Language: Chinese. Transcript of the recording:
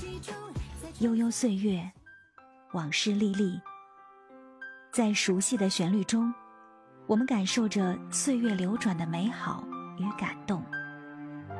悠悠岁月，往事历历，在熟悉的旋律中，我们感受着岁月流转的美好与感动。